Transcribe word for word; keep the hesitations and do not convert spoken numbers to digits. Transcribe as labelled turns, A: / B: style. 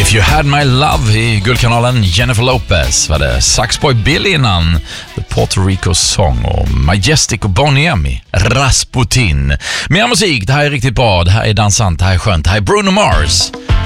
A: If You Had My Love i guldkanalen. Jennifer Lopez var det. Saxboy Billy innan The Puerto Rico Song och Majestic och Boney M i Rasputin. Mer musik, det här är riktigt bra, det här är dansant, det här är skönt, det här är Bruno Mars